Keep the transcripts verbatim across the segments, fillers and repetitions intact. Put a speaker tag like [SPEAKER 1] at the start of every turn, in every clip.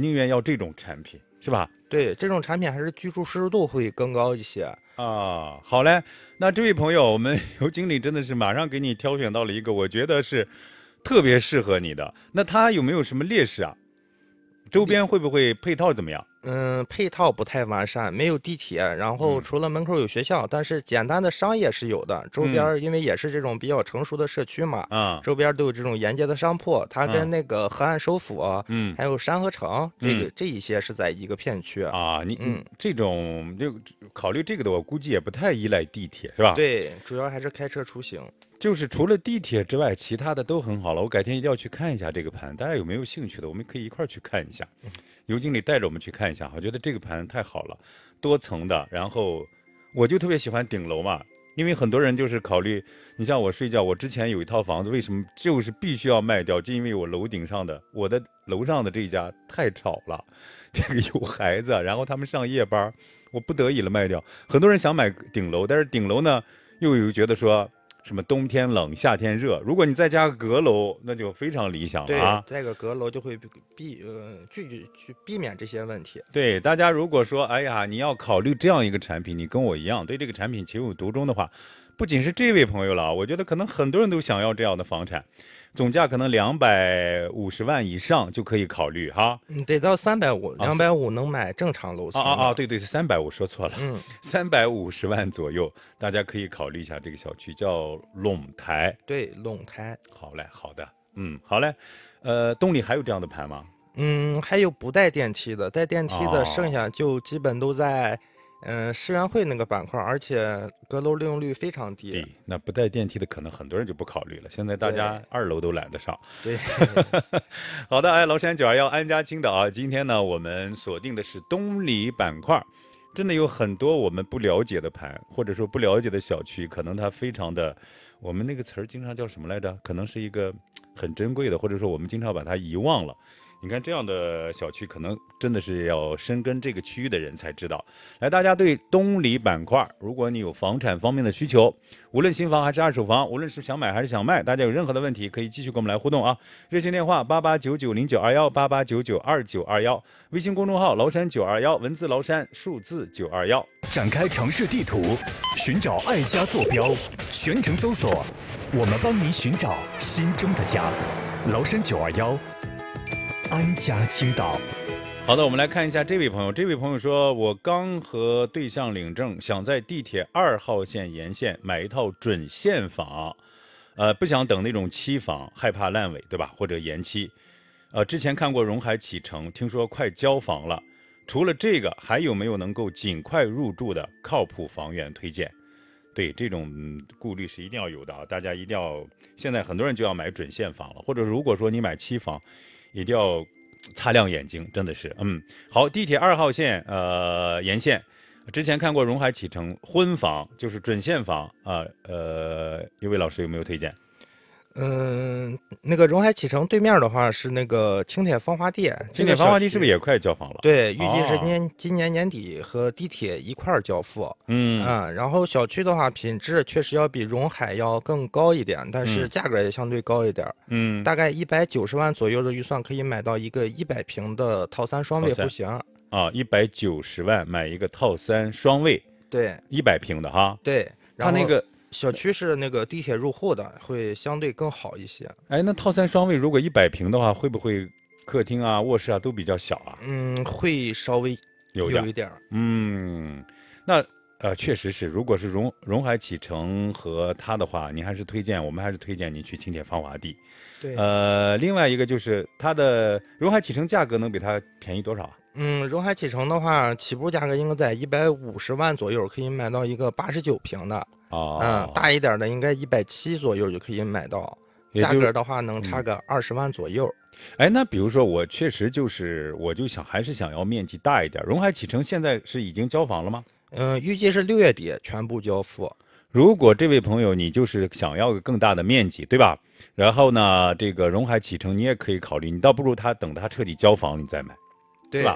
[SPEAKER 1] 宁愿要这种产品，是吧？
[SPEAKER 2] 对，这种产品还是居住舒适度会更高一些
[SPEAKER 1] 啊。好嘞，那这位朋友，我们尤经理真的是马上给你挑选到了一个我觉得是特别适合你的。那它有没有什么劣势啊？周边会不会配套怎么样？
[SPEAKER 2] 嗯，配套不太完善，没有地铁，然后除了门口有学校，嗯、但是简单的商业是有的。周边因为也是这种比较成熟的社区嘛，
[SPEAKER 1] 啊、嗯，
[SPEAKER 2] 周边都有这种沿街的商铺，它跟那个河岸首府，
[SPEAKER 1] 嗯，
[SPEAKER 2] 还有山河城，
[SPEAKER 1] 嗯、
[SPEAKER 2] 这个这一些是在一个片区
[SPEAKER 1] 啊。你嗯，这种就考虑这个的，我估计也不太依赖地铁，是吧？
[SPEAKER 2] 对，主要还是开车出行。
[SPEAKER 1] 就是除了地铁之外，其他的都很好了。我改天一定要去看一下这个盘，大家有没有兴趣的？我们可以一块儿去看一下。尤经理带着我们去看一下，我觉得这个盘太好了，多层的。然后我就特别喜欢顶楼嘛，因为很多人就是考虑，你像我睡觉，我之前有一套房子，为什么就是必须要卖掉？就因为我楼顶上的，我的楼上的这一家太吵了，这个有孩子，然后他们上夜班，我不得已了卖掉。很多人想买顶楼，但是顶楼呢，又有觉得说。什么冬天冷夏天热，如果你再加个阁楼，那就非常理想了啊！
[SPEAKER 2] 对，再个阁楼就会避呃拒去避免这些问题。
[SPEAKER 1] 对，大家如果说哎呀，你要考虑这样一个产品，你跟我一样对这个产品情有独钟的话，不仅是这位朋友了，我觉得可能很多人都想要这样的房产。总价可能两百五十万以上就可以考虑哈，
[SPEAKER 2] 嗯，得到三百五，两百五能买正常楼层。
[SPEAKER 1] 啊啊啊，对对，是三百五，说错了，
[SPEAKER 2] 嗯，
[SPEAKER 1] 三百五十万左右，大家可以考虑一下这个小区叫陇台。
[SPEAKER 2] 对，陇台。
[SPEAKER 1] 好嘞，好的，嗯，好嘞，呃，东里还有这样的盘吗？
[SPEAKER 2] 嗯，还有不带电梯的，带电梯的剩下就基本都在。嗯，世园会那个板块，而且阁楼利用率非常低。
[SPEAKER 1] 对，那不带电梯的可能很多人就不考虑了。现在大家二楼都懒得上。
[SPEAKER 2] 对，
[SPEAKER 1] 好的，哎，崂山九二幺安家青岛啊，今天呢我们锁定的是东里板块，真的有很多我们不了解的盘，或者说不了解的小区，可能它非常的，我们那个词儿经常叫什么来着？可能是一个很珍贵的，或者说我们经常把它遗忘了。你看这样的小区，可能真的是要深耕这个区域的人才知道。来，大家对东里板块，如果你有房产方面的需求，无论新房还是二手房，无论是想买还是想卖，大家有任何的问题，可以继续跟我们来互动啊！热线电话八八九九零九二幺八八九九二九二幺，微信公众号崂山九二幺，文字崂山，数字九二幺。
[SPEAKER 3] 展开城市地图，寻找爱家坐标，全程搜索，我们帮你寻找心中的家。崂山九二幺。安家青岛。
[SPEAKER 1] 好的，我们来看一下这位朋友。这位朋友说，我刚和对象领证，想在地铁二号线沿线买一套准现房，呃，不想等那种期房，害怕烂尾，对吧？或者延期。呃，之前看过荣海启程，听说快交房了。除了这个，还有没有能够尽快入住的靠谱房源推荐？对，这种顾虑是一定要有的啊！大家一定要，现在很多人就要买准现房了，或者如果说你买期房。一定要擦亮眼睛，真的是，嗯，好，地铁二号线，呃，沿线，之前看过荣海启程婚房，就是准现房啊，呃，一位老师有没有推荐？
[SPEAKER 2] 嗯，那个荣海启程对面的话是那个青铁芳华地，
[SPEAKER 1] 青铁芳华地是不是也快交房了？
[SPEAKER 2] 对，预计是年、哦、今年年底和地铁一块儿交付。
[SPEAKER 1] 嗯
[SPEAKER 2] 啊、嗯，然后小区的话，品质确实要比荣海要更高一点，但是价格也相对高一点。
[SPEAKER 1] 嗯，
[SPEAKER 2] 大概一百九十万左右的预算可以买到一个一百平的套三双卫户型。
[SPEAKER 1] 啊，一百九十万买一个套三双卫，
[SPEAKER 2] 对，
[SPEAKER 1] 一百平的哈。
[SPEAKER 2] 对，
[SPEAKER 1] 它那个。
[SPEAKER 2] 小区是那个地铁入户的，会相对更好一些。
[SPEAKER 1] 哎，那套三双卫如果一百平的话，会不会客厅啊、卧室啊都比较小啊？
[SPEAKER 2] 嗯，会稍微有一点。
[SPEAKER 1] 嗯，那呃，确实是，如果是荣荣海启程和它的话，你还是推荐，我们还是推荐你去青铁芳华地。
[SPEAKER 2] 对。
[SPEAKER 1] 呃，另外一个就是它的荣海启程价格能比它便宜多少啊？
[SPEAKER 2] 嗯，荣海启程的话，起步价格应该在一百五十万左右，可以买到一个八十九平的。
[SPEAKER 1] 哦，
[SPEAKER 2] 嗯，大一点的应该一百七左右就可以买到，价格的话能差个二十万左右。
[SPEAKER 1] 哎、嗯，那比如说我确实就是，我就想还是想要面积大一点。荣海启程现在是已经交房了吗？
[SPEAKER 2] 嗯，预计是六月底全部交付。
[SPEAKER 1] 如果这位朋友你就是想要个更大的面积，对吧？然后呢，这个荣海启程你也可以考虑，你倒不如他等他彻底交房你再买，
[SPEAKER 2] 对
[SPEAKER 1] 是吧？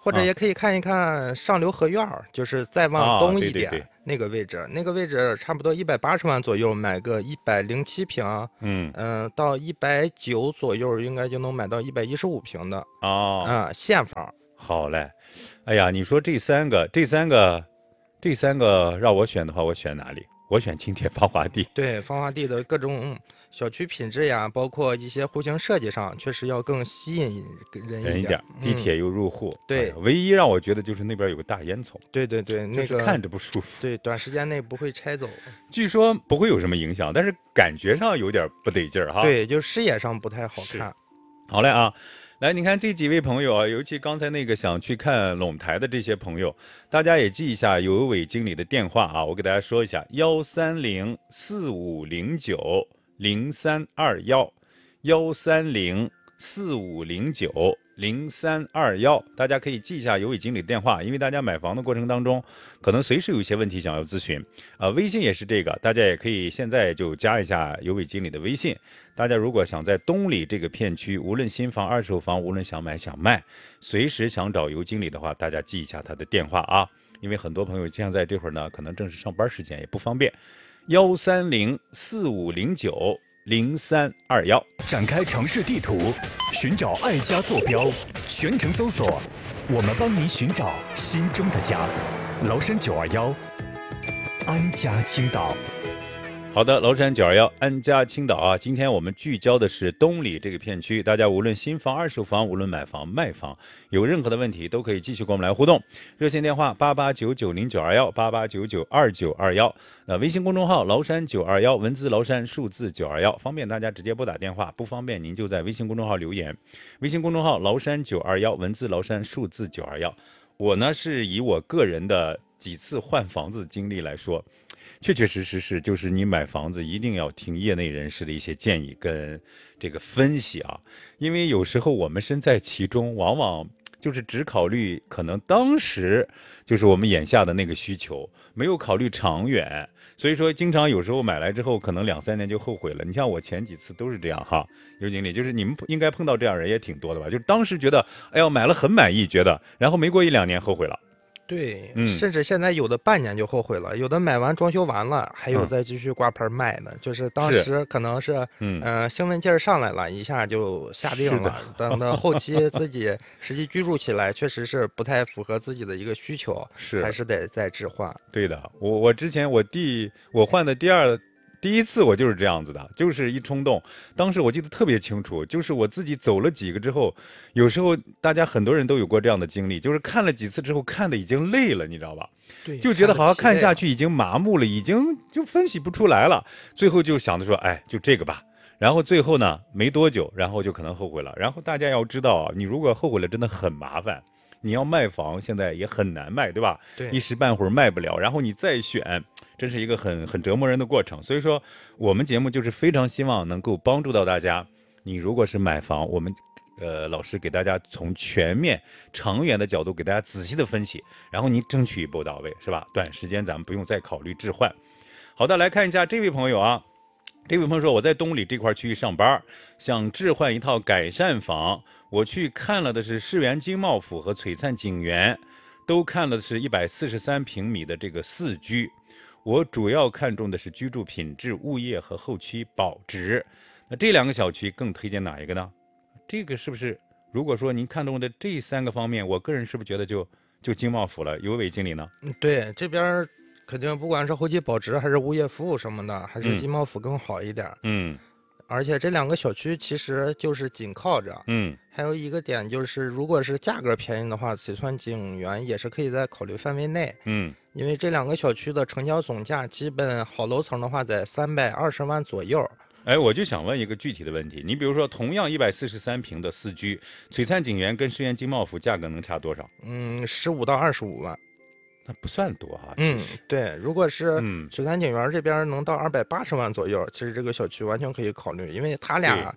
[SPEAKER 2] 或者也可以看一看上流河院儿，就是再往东一点、
[SPEAKER 1] 啊、对对对
[SPEAKER 2] 那个位置，那个位置差不多一百八十万左右买个一百零七平，
[SPEAKER 1] 嗯
[SPEAKER 2] 嗯、呃，到一百九左右应该就能买到一百一十五平的
[SPEAKER 1] 哦，
[SPEAKER 2] 啊、嗯、现房。
[SPEAKER 1] 好嘞，哎呀，你说这三个，这三个，这三个让我选的话，我选哪里？我选轻铁芳华地。
[SPEAKER 2] 对，芳华地的各种小区品质呀，包括一些户型设计上，确实要更吸引人一点。
[SPEAKER 1] 一点地铁又入户。
[SPEAKER 2] 嗯、对、
[SPEAKER 1] 哎，唯一让我觉得就是那边有个大烟囱。
[SPEAKER 2] 对对对，那个
[SPEAKER 1] 看着不舒服。
[SPEAKER 2] 对，短时间内不会拆走。
[SPEAKER 1] 据说不会有什么影响，但是感觉上有点不得劲儿哈。
[SPEAKER 2] 对，就视野上不太好看。
[SPEAKER 1] 好嘞啊。来，你看这几位朋友啊，尤其刚才那个想去看陇台的这些朋友，大家也记一下尤伟经理的电话啊，我给大家说一下：幺三零四五零九零三二幺，幺三零四五零九零三二幺，大家可以记一下尤伟经理的电话，因为大家买房的过程当中，可能随时有一些问题想要咨询啊、呃。微信也是这个，大家也可以现在就加一下尤伟经理的微信。大家如果想在东里这个片区，无论新房、二手房，无论想买想卖，随时想找尤经理的话，大家记一下他的电话啊，因为很多朋友现在这会儿呢，可能正是上班时间，也不方便。幺三零四五零九零三二幺，
[SPEAKER 3] 展开城市地图，寻找爱家坐标，全程搜索，我们帮您寻找心中的家。崂山九二幺，安家青岛。
[SPEAKER 1] 好的，崂山九二幺安家青岛啊，今天我们聚焦的是东里这个片区，大家无论新房、二手房，无论买房、卖房，有任何的问题都可以继续跟我们来互动。热线电话八八九九零九二幺八八九九二九二幺，那微信公众号崂山九二幺，文字崂山，数字九二幺，方便大家直接拨打电话，不方便您就在微信公众号留言。微信公众号崂山九二幺，文字崂山，数字九二幺。我呢是以我个人的几次换房子的经历来说。确确实实是，就是你买房子一定要听业内人士的一些建议跟这个分析啊，因为有时候我们身在其中，往往就是只考虑可能当时就是我们眼下的那个需求，没有考虑长远，所以说经常有时候买来之后，可能两三年就后悔了。你像我前几次都是这样哈，尤经理，就是你们应该碰到这样人也挺多的吧？就是当时觉得哎呀买了很满意，觉得，然后没过一两年后悔了。
[SPEAKER 2] 对、
[SPEAKER 1] 嗯，
[SPEAKER 2] 甚至现在有的半年就后悔了，有的买完装修完了，还有再继续挂牌卖的，嗯、就是当时可能是，嗯、呃，兴奋劲儿上来了，一下就下定了。等到后期自己实际居住起来，确实是不太符合自己的一个需求，
[SPEAKER 1] 是
[SPEAKER 2] 还是得再置换。
[SPEAKER 1] 对的，我我之前我第我换的第二。第一次我就是这样子的，就是一冲动。当时我记得特别清楚，就是我自己走了几个之后，有时候大家很多人都有过这样的经历，就是看了几次之后，看的已经累了，你知道吧？
[SPEAKER 2] 对，
[SPEAKER 1] 就觉得好像看下去已经麻木了，已经就分析不出来了。最后就想着说，哎，就这个吧。然后最后呢，没多久，然后就可能后悔了。然后大家要知道啊，你如果后悔了，真的很麻烦。你要卖房，现在也很难卖，对吧？
[SPEAKER 2] 对，
[SPEAKER 1] 一时半会儿卖不了，然后你再选，真是一个很很折磨人的过程。所以说，我们节目就是非常希望能够帮助到大家。你如果是买房，我们呃老师给大家从全面、长远的角度给大家仔细的分析，然后您争取一步到位，是吧？短时间咱们不用再考虑置换。好的，来看一下这位朋友啊。这位朋友说，我在东里这块区域上班，想置换一套改善房。我去看了的是世园经贸府和璀璨景园，都看了的是一百四十三平米的这个四居。我主要看重的是居住品质、物业和后期保值。那这两个小区更推荐哪一个呢？这个是不是？如果说您看中的这三个方面，我个人是不是觉得就就经贸府了？尤伟经理呢？
[SPEAKER 2] 对，这边肯定不管是后期保值还是物业服务什么的，还是经贸府更好一点。
[SPEAKER 1] 嗯，
[SPEAKER 2] 而且这两个小区其实就是紧靠着。
[SPEAKER 1] 嗯，
[SPEAKER 2] 还有一个点就是，如果是价格便宜的话，璀璨景园也是可以在考虑范围内。
[SPEAKER 1] 嗯，
[SPEAKER 2] 因为这两个小区的成交总价基本好楼层的话在三百二十万左右。
[SPEAKER 1] 哎，我就想问一个具体的问题，你比如说同样一百四十三平的四居，璀璨景园跟世园经贸府价格能差多少？
[SPEAKER 2] 嗯，十五到二十五万。
[SPEAKER 1] 那不算多哈、啊。
[SPEAKER 2] 嗯，对，如果是
[SPEAKER 1] 嗯
[SPEAKER 2] 璀璨景园这边能到二百八十万左右，其实这个小区完全可以考虑，因为它俩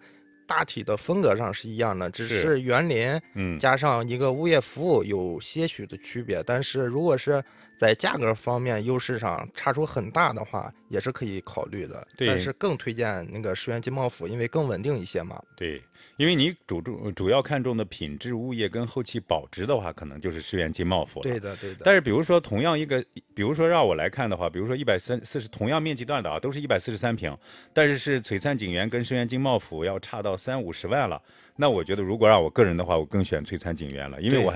[SPEAKER 2] 大体的风格上是一样的，只是园林
[SPEAKER 1] 嗯
[SPEAKER 2] 加上一个物业服务有些许的区别。但是如果是在价格方面优势上差出很大的话，也是可以考虑的。
[SPEAKER 1] 对，
[SPEAKER 2] 但是更推荐那个世园金茂府，因为更稳定一些嘛。
[SPEAKER 1] 对，因为你主主主要看重的品质、物业跟后期保值的话，可能就是世园金茂府了。
[SPEAKER 2] 对的，对的。
[SPEAKER 1] 但是比如说同样一个，比如说让我来看的话，比如说一百三四十同样面积段的啊，都是一百四十三平，但是是璀璨景园跟世园金茂府要差到三五十万了。那我觉得如果让我个人的话，我更选璀璨景园了，因为我还